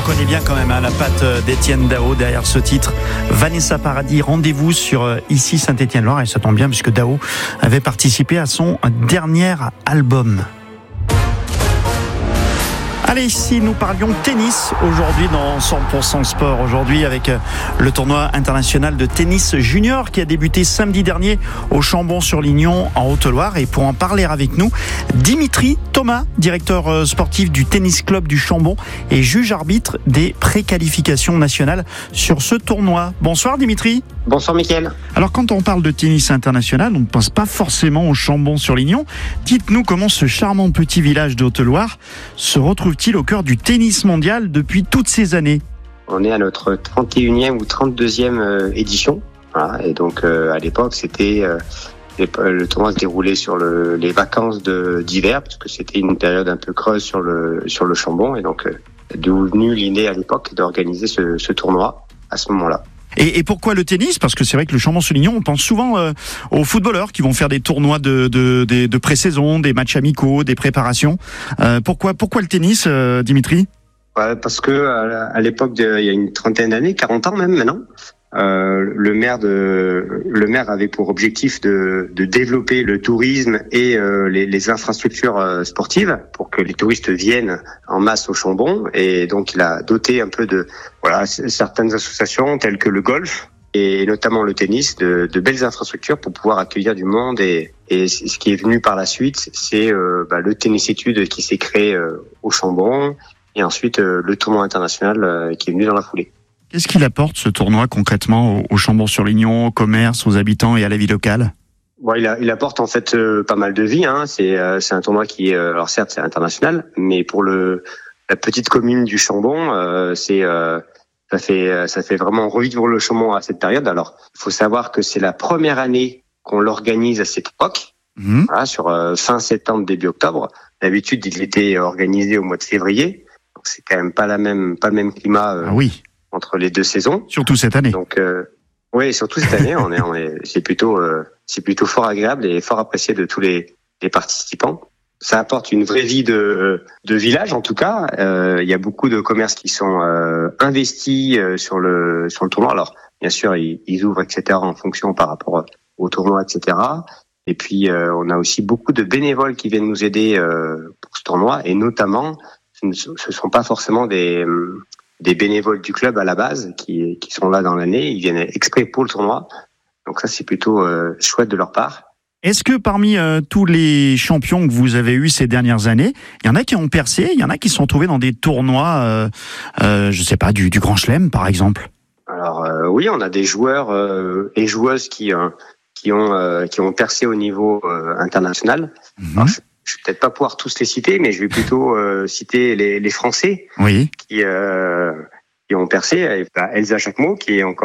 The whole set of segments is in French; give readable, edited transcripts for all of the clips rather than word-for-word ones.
reconnaît bien quand même la patte d'Étienne Daho derrière ce titre. Vanessa Paradis, rendez-vous sur Ici Saint-Étienne-Loire, et ça tombe bien puisque Daho avait participé à son dernier album. Allez, si nous parlions tennis aujourd'hui dans 100% Sport, aujourd'hui avec le tournoi international de tennis junior qui a débuté samedi dernier au Chambon-sur-Lignon en Haute-Loire. Et pour en parler avec nous, Dimitri Thomas, directeur sportif du tennis club du Chambon et juge arbitre des préqualifications nationales sur ce tournoi. Bonsoir Dimitri. Bonsoir Mickaël. Alors quand on parle de tennis international, on ne pense pas forcément au Chambon-sur-Lignon. Dites-nous comment ce charmant petit village de Haute-Loire se retrouve-t-il au cœur du tennis mondial depuis toutes ces années? On est à notre 31e ou 32e édition. Voilà, et donc à l'époque, c'était le tournoi se déroulait sur les vacances d'hiver, parce que c'était une période un peu creuse sur le Chambon. Et donc d'où venue l'idée à l'époque d'organiser ce tournoi à ce moment-là. Et pourquoi le tennis? Parce que c'est vrai que le Chambon-sur-Lignon, on pense souvent aux footballeurs qui vont faire des tournois de pré-saison, des matchs amicaux, des préparations. Pourquoi le tennis, Dimitri? Ouais, parce que à l'époque, il y a une trentaine d'années, 40 ans même maintenant, le maire avait pour objectif de développer le tourisme et les infrastructures sportives pour que les touristes viennent en masse au Chambon. Et donc il a doté un peu de certaines associations telles que le golf et notamment le tennis de belles infrastructures pour pouvoir accueillir du monde. Et ce qui est venu par la suite, c'est le tennis études qui s'est créé au Chambon, et ensuite le tournoi international qui est venu dans la foulée. Qu'est-ce qu'il apporte ce tournoi concrètement au Chambon-sur-Lignon, au commerce, aux habitants et à la vie locale? Bon, il apporte en fait pas mal de vie. C'est un tournoi qui est, alors certes c'est international, mais pour la petite commune du Chambon, ça fait vraiment revivre le Chambon à cette période. Alors il faut savoir que c'est la première année qu'on l'organise à cette époque, sur fin septembre début octobre. D'habitude il était organisé au mois de février, donc c'est quand même pas le même climat. Entre les deux saisons. Surtout cette année. Donc, oui, surtout cette année, c'est plutôt fort agréable et fort apprécié de tous les participants. Ça apporte une vraie vie de village, en tout cas. Il y a beaucoup de commerces qui sont investis sur le tournoi. Alors, bien sûr, ils ouvrent, etc., en fonction par rapport au tournoi, etc. Et puis, on a aussi beaucoup de bénévoles qui viennent nous aider pour ce tournoi, et notamment, ce sont pas forcément des bénévoles du club à la base qui sont là dans l'année, ils viennent exprès pour le tournoi. Donc ça, c'est plutôt chouette de leur part. Est-ce que parmi tous les champions que vous avez eus ces dernières années, il y en a qui ont percé, il y en a qui se sont trouvés dans des tournois, je sais pas, du Grand Chelem par exemple? Alors oui, on a des joueurs et joueuses qui ont percé au niveau international. Alors, je vais peut-être pas pouvoir tous les citer, mais je vais plutôt citer les Français qui ont percé. Elsa Jacquemot qui est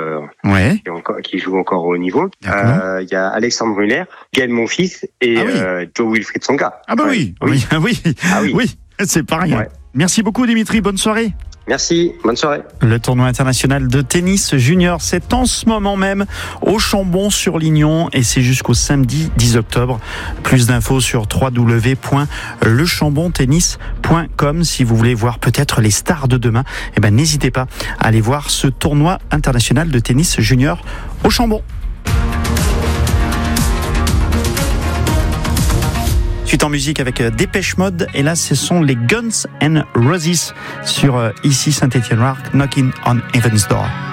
qui joue encore au haut niveau. Il y a Alexandre Brunner, Gaël Monfils et Joe Wilfried Tsonga. Ah bah oui, c'est pas rien. Ouais. Merci beaucoup Dimitri, bonne soirée. Merci, bonne soirée. Le tournoi international de tennis junior, c'est en ce moment même au Chambon-sur-Lignon et c'est jusqu'au samedi 10 octobre. Plus d'infos sur www.lechambontennis.com. Si vous voulez voir peut-être les stars de demain, n'hésitez pas à aller voir ce tournoi international de tennis junior au Chambon. Suite en musique avec Dépêche Mode, et là ce sont les Guns N' Roses sur Ici Saint-Étienne-Loire, Knocking on Heaven's Door.